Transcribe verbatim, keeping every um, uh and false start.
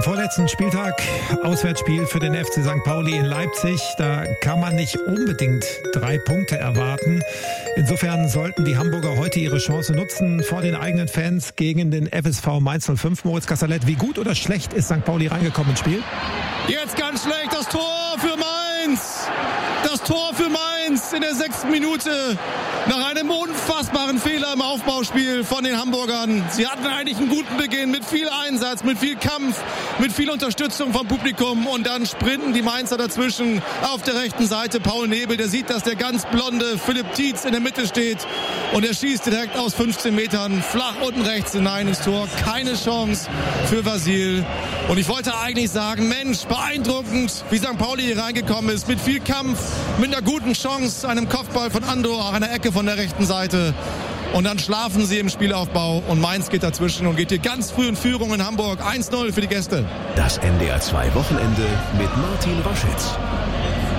Vorletzten Spieltag, Auswärtsspiel für den F C Sankt Pauli in Leipzig. Da kann man nicht unbedingt drei Punkte erwarten. Insofern sollten die Hamburger heute ihre Chance nutzen vor den eigenen Fans gegen den F S V Mainz null fünf. Moritz Kasserlet, wie gut oder schlecht ist Sankt Pauli reingekommen ins Spiel? Jetzt ganz schlecht, das Tor für Mainz. Das Tor für Mainz in der sechsten Minute. Nach einem unfassbaren Fehler im Aufbauspiel von den Hamburgern. Sie hatten eigentlich einen guten Beginn mit viel Einsatz, mit viel Kampf, mit viel Unterstützung vom Publikum. Und dann sprinten die Mainzer dazwischen auf der rechten Seite. Paul Nebel, der sieht, dass der ganz blonde Philipp Tietz in der Mitte steht. Und er schießt direkt aus fünfzehn Metern flach unten rechts hinein ins Tor. Keine Chance für Vasil. Und ich wollte eigentlich sagen, Mensch, beeindruckend, wie Sankt Pauli hier reingekommen ist. Mit viel Kampf, mit einer guten Chance, einem Kopfball von Andor, auch einer Ecke von der rechten Seite. Und dann schlafen sie im Spielaufbau und Mainz geht dazwischen und geht hier ganz früh in Führung in Hamburg. eins null für die Gäste. Das N D R zwei Wochenende mit Martin Roschitz.